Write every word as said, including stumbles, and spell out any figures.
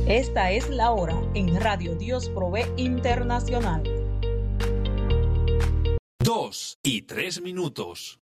Esta es la hora en Radio Dios Provee Internacional. Dos y tres minutos.